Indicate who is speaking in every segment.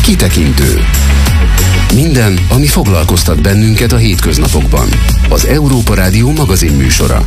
Speaker 1: Kitekintő. Minden, ami foglalkoztat bennünket a hétköznapokban. Az Európa Rádió magazin műsora.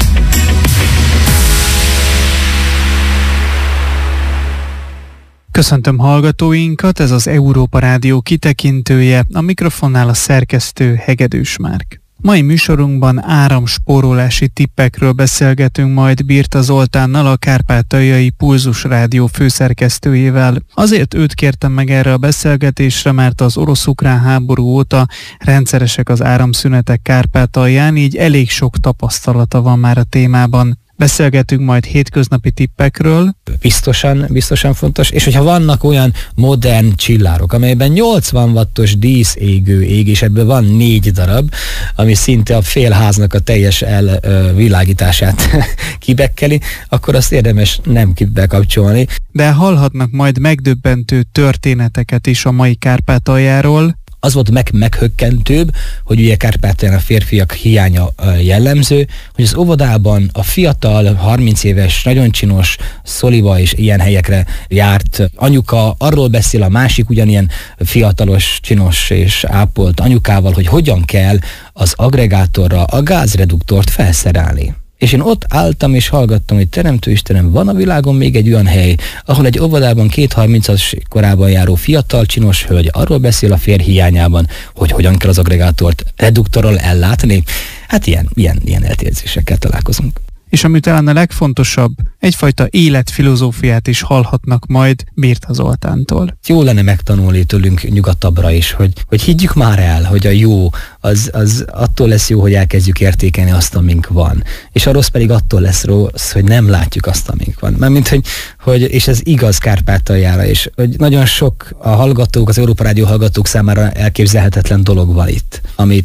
Speaker 2: Köszöntöm hallgatóinkat, ez az Európa Rádió kitekintője, a mikrofonnál a szerkesztő Hegedűs Márk. Mai műsorunkban áramspórolási tippekről beszélgetünk majd Birta Zoltánnal, a Kárpátaljai Pulzus Rádió főszerkesztőjével. Azért őt kértem meg erre a beszélgetésre, mert az orosz-ukrán háború óta rendszeresek az áramszünetek Kárpátalján, így elég sok tapasztalata van már a témában. Beszélgetünk majd hétköznapi tippekről.
Speaker 3: Biztosan fontos, és hogyha vannak olyan modern csillárok, amelyben 80 wattos díszégő ég, és ebből van 4 darab, ami szinte a félháznak a teljes elvilágítását kibekkeli, akkor azt érdemes nem bekapcsolni.
Speaker 2: De hallhatnak majd megdöbbentő történeteket is a mai Kárpátaljáról.
Speaker 3: Az volt meghökkentőbb, hogy ugye Kárpátalján a férfiak hiánya jellemző, hogy az óvodában a fiatal, 30 éves, nagyon csinos Szoliva és ilyen helyekre járt anyuka, arról beszél a másik ugyanilyen fiatalos, csinos és ápolt anyukával, hogy hogyan kell az aggregátorra a gázreduktort felszerelni. És én ott álltam és hallgattam, hogy Teremtő Istenem, van a világon még egy olyan hely, ahol egy óvodában 2-30-as korában járó fiatal, csinos hölgy arról beszél a férj hiányában, hogy hogyan kell az aggregátort reduktorral ellátni. Hát ilyen eltérzésekkel találkozunk.
Speaker 2: És ami talán a legfontosabb, egyfajta életfilozófiát is hallhatnak majd Birta Zoltántól.
Speaker 3: Jó lenne megtanulni tőlünk nyugatabbra is, hogy higgyük már el, hogy a jó az attól lesz jó, hogy elkezdjük értékelni azt, amink van. És a rossz pedig attól lesz rossz, hogy nem látjuk azt, amink van. Mármint, hogy és ez igaz Kárpátaljára, és hogy nagyon sok a hallgatók, az Európa Rádió hallgatók számára elképzelhetetlen dolog van itt,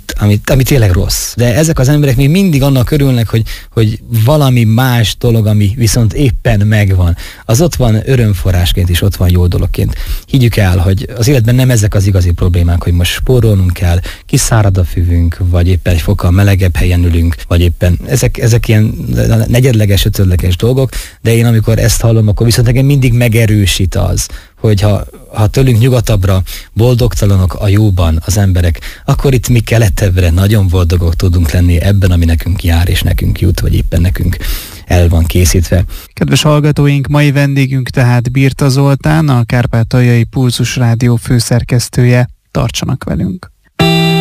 Speaker 3: ami tényleg rossz. De ezek az emberek még mindig annak örülnek, hogy valami más dolog, ami viszont éppen megvan, az ott van örömforrásként és ott van jó dologként. Higgyük el, hogy az életben nem ezek az igazi problémák, hogy most spórolnunk kell, kiszárad a füvünk, vagy éppen egy fokkal melegebb helyen ülünk, vagy éppen ezek ilyen negyedleges, ötödleges dolgok, de én amikor ezt hallom, akkor viszont engem mindig megerősít az, hogy ha tőlünk nyugatabbra boldogtalanok a jóban az emberek, akkor itt mi keletebbre nagyon boldogok tudunk lenni ebben, ami nekünk jár és nekünk jut, vagy éppen nekünk el van készítve.
Speaker 2: Kedves hallgatóink, mai vendégünk tehát Birta Zoltán, a Kárpátaljai Pulzus Rádió főszerkesztője. Tartsanak velünk!